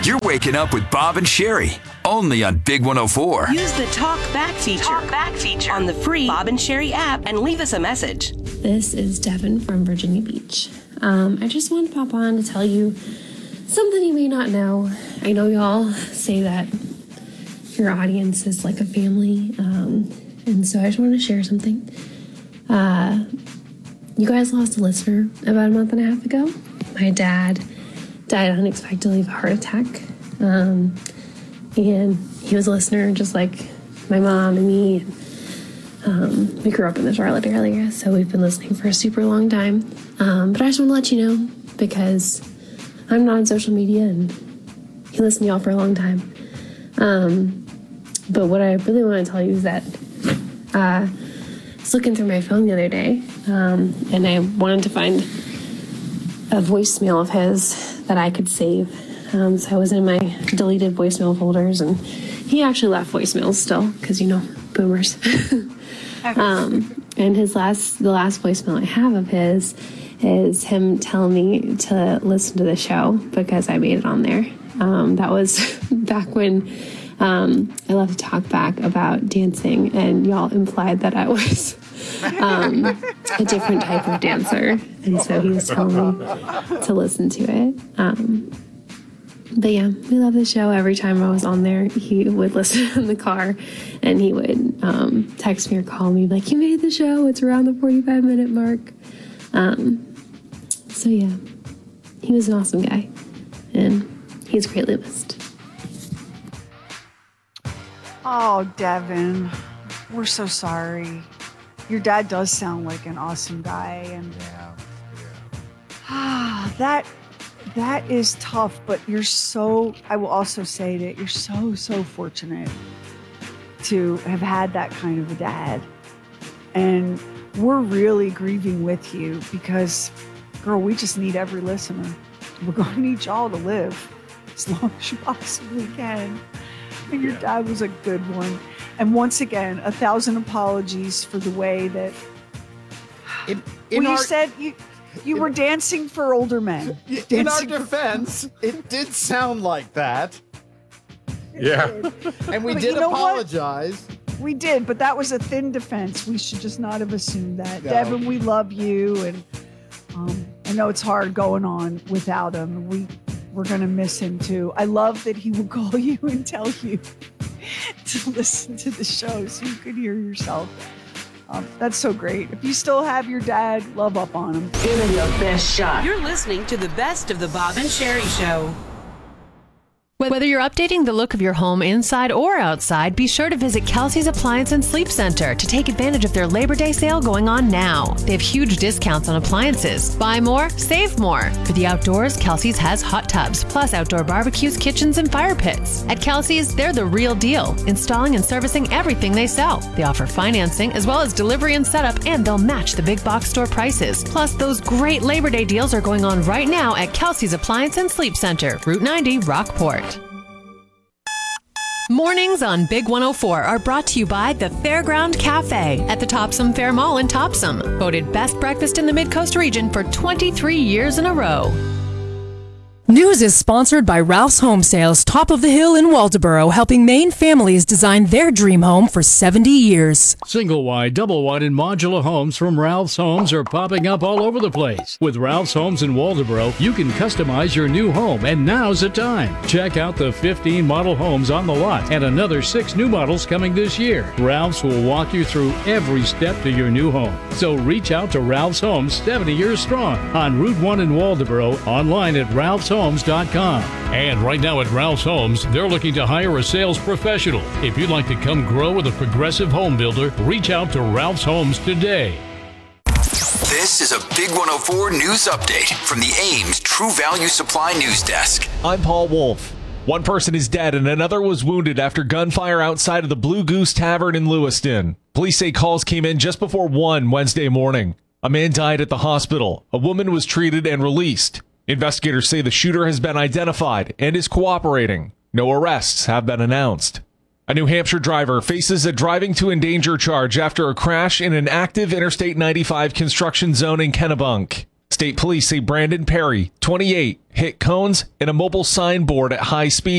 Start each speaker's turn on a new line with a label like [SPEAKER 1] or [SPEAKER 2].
[SPEAKER 1] You're waking up with Bob and Sherry, only on Big 104.
[SPEAKER 2] Use the Talk Back feature on the free Bob and Sherry app and leave us a message.
[SPEAKER 3] This is Devin from Virginia Beach. I just wanted to pop on to tell you something you may not know. I know y'all say that your audience is like a family, and so I just wanted to share something. You guys lost a listener about a month and a half ago. My dad died unexpectedly of a heart attack, and he was a listener just like my mom and me. We grew up in the Charlotte area, so we've been listening for a super long time. But I just want to let you know, because I'm not on social media and he listened to y'all for a long time. But what I really want to tell you is that I was looking through my phone the other day, and I wanted to find a voicemail of his that I could save. So I was in my deleted voicemail folders, and he actually left voicemails still, because, you know, boomers. And the last voicemail I have of his is him telling me to listen to the show because I made it on there. That was back when I love to talk back about dancing, and y'all implied that I was a different type of dancer, and so he was telling me to listen to it. But yeah, we love the show. Every time I was on there, he would listen in the car, and he would text me or call me like, "You made the show. It's around the 45-minute mark." So yeah, he was an awesome guy, and he's greatly missed.
[SPEAKER 4] Oh, Devin, we're so sorry. Your dad does sound like an awesome guy, and that is tough. But I will also say that you're so fortunate to have had that kind of a dad, and we're really grieving with you because, girl, we just need every listener. We're going to need y'all to live as long as you possibly can. And your dad was a good one. And once again, 1,000 apologies for the way that you said you were dancing for older men.
[SPEAKER 5] In our defense, it did sound like that. Yeah. And we did apologize.
[SPEAKER 4] We did, but that was a thin defense. We should just not have assumed that.
[SPEAKER 5] No.
[SPEAKER 4] Devin, we love you, and I know it's hard going on without him. We're going to miss him too. I love that he would call you and tell you to listen to the show so you could hear yourself. That's so great. If you still have your dad, love up on him.
[SPEAKER 2] Give him your best shot. You're listening to the best of the Bob and Sherry Show.
[SPEAKER 6] Whether you're updating the look of your home inside or outside, be sure to visit Kelsey's Appliance and Sleep Center to take advantage of their Labor Day sale going on now. They have huge discounts on appliances. Buy more, save more. For the outdoors, Kelsey's has hot tubs, plus outdoor barbecues, kitchens, and fire pits. At Kelsey's, they're the real deal, installing and servicing everything they sell. They offer financing as well as delivery and setup, and they'll match the big box store prices. Plus, those great Labor Day deals are going on right now at Kelsey's Appliance and Sleep Center, Route 90, Rockport. Mornings on Big 104 are brought to you by the Fairground Cafe at the Topsom Fair Mall in Topsom. Voted best breakfast in the Mid-Coast region for 23 years in a row.
[SPEAKER 7] News is sponsored by Ralph's Home Sales, top of the hill in Waldoboro, helping Maine families design their dream home for 70 years.
[SPEAKER 8] Single wide, double wide, and modular homes from Ralph's Homes are popping up all over the place. With Ralph's Homes in Waldoboro, you can customize your new home, and now's the time. Check out the 15 model homes on the lot and another 6 new models coming this year. Ralph's will walk you through every step to your new home. So reach out to Ralph's Homes, 70 years strong, on Route 1 in Waldoboro, online at ralphshomes.com. And right now at Ralph's Homes, they're looking to hire a sales professional. If you'd like to come grow with a progressive home builder, reach out to Ralph's Homes today.
[SPEAKER 1] This is a Big 104 news update from the Ames True Value Supply News Desk.
[SPEAKER 9] I'm Paul Wolf. One person is dead and another was wounded after gunfire outside of the Blue Goose Tavern in Lewiston. Police say calls came in just before 1 Wednesday morning. A man died at the hospital. A woman was treated and released. Investigators say the shooter has been identified and is cooperating. No arrests have been announced. A New Hampshire driver faces a driving to endanger charge after a crash in an active Interstate 95 construction zone in Kennebunk. State police say Brandon Perry, 28, hit cones and a mobile signboard at high speed